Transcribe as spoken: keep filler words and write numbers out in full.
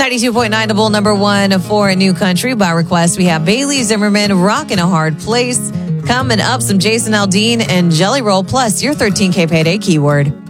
ninety-two point nine, the Bull, number one for a new country. By request, we have Bailey Zimmerman, Rockin' a Hard Place. Coming up, some Jason Aldean and Jelly Roll, plus your thirteen K payday keyword.